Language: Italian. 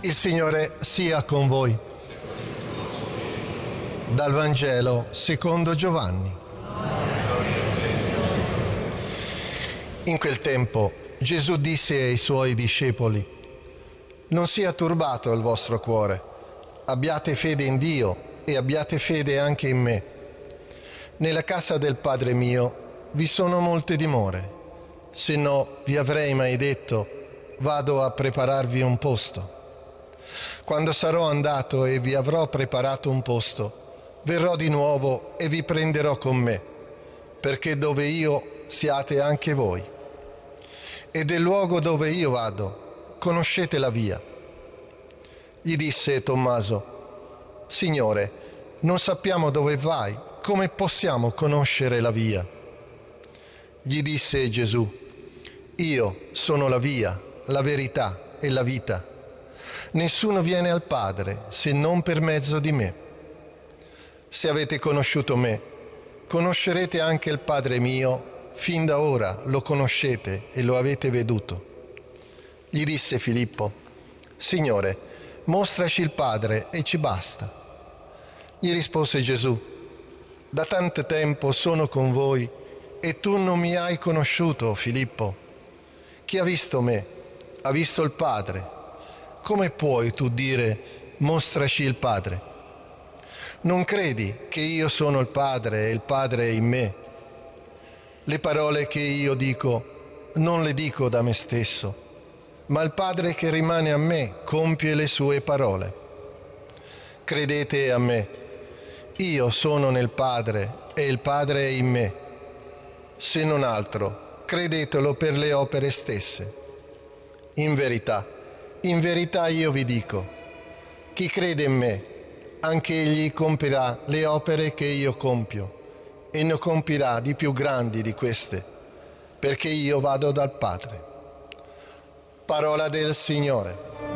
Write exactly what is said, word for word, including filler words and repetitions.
Il Signore sia con voi. Dal Vangelo secondo Giovanni. In quel tempo Gesù disse ai suoi discepoli: non sia turbato il vostro cuore, abbiate fede in Dio e abbiate fede anche in me. Nella casa del Padre mio vi sono molte dimore, se no vi avrei mai detto: vado a prepararvi un posto. Quando sarò andato e vi avrò preparato un posto, verrò di nuovo e vi prenderò con me, perché dove io siate anche voi. E del luogo dove io vado, conoscete la via. Gli disse Tommaso: Signore, non sappiamo dove vai, come possiamo conoscere la via? Gli disse Gesù: io sono la via, la verità e la vita. Nessuno viene al Padre se non per mezzo di me. Se avete conosciuto me, conoscerete anche il Padre mio, fin da ora lo conoscete e lo avete veduto. Gli disse Filippo: Signore, mostraci il Padre e ci basta. Gli rispose Gesù: da tanto tempo sono con voi e tu non mi hai conosciuto, Filippo. Chi ha visto me ha visto il Padre. Come puoi tu dire: mostraci il Padre? Non credi che io sono il Padre e il Padre è in me? Le parole che io dico non le dico da me stesso, ma il Padre che rimane a me compie le sue parole. Credete a me, io sono nel Padre e il Padre è in me. Se non altro, credetelo per le opere stesse. In verità, in verità io vi dico, chi crede in me, anche egli compirà le opere che io compio, e ne compirà di più grandi di queste, perché io vado dal Padre. Parola del Signore.